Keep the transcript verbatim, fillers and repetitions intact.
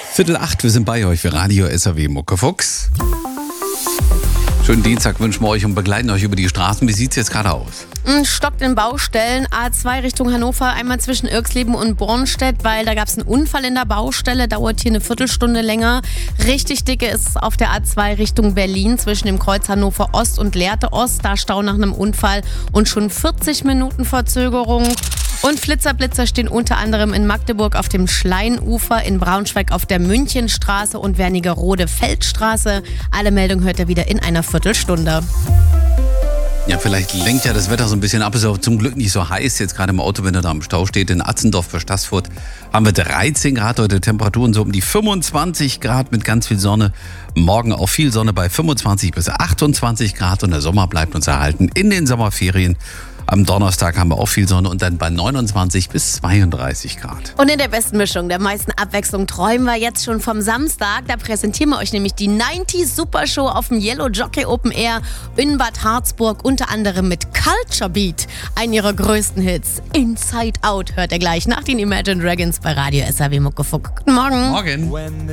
Viertel acht, wir sind bei euch für Radio S R W Muckefuchs. Schönen Dienstag wünschen wir euch und begleiten euch über die Straßen. Wie sieht es jetzt gerade aus? Stockt in Baustellen, A zwei Richtung Hannover, einmal zwischen Irxleben und Bornstedt, weil da gab es einen Unfall in der Baustelle, dauert hier eine Viertelstunde länger. Richtig dicke ist es auf der A zwei Richtung Berlin, zwischen dem Kreuz Hannover Ost und Lehrte Ost, da Stau nach einem Unfall und schon vierzig Minuten Verzögerung. Und Flitzerblitzer stehen unter anderem in Magdeburg auf dem Schleinufer, in Braunschweig auf der Münchenstraße und Wernigerode Feldstraße. Alle Meldungen hört ihr wieder in einer Viertelstunde. Ja, vielleicht lenkt ja das Wetter so ein bisschen ab. Ist auch zum Glück nicht so heiß jetzt gerade im Auto, wenn er da im Stau steht. In Atzendorf bei Staßfurt haben wir dreizehn Grad heute, Temperaturen so um die fünfundzwanzig Grad mit ganz viel Sonne. Morgen auch viel Sonne bei fünfundzwanzig bis achtundzwanzig Grad und der Sommer bleibt uns erhalten in den Sommerferien. Am Donnerstag haben wir auch viel Sonne und dann bei neunundzwanzig bis zweiunddreißig Grad. Und in der besten Mischung, der meisten Abwechslung träumen wir jetzt schon vom Samstag. Da präsentieren wir euch nämlich die neunzig Super Show auf dem Yellow Jockey Open Air in Bad Harzburg. Unter anderem mit Culture Beat, einen ihrer größten Hits. Inside Out hört ihr gleich nach den Imagine Dragons bei Radio S R W Muckefuck. Guten Morgen. Morgen.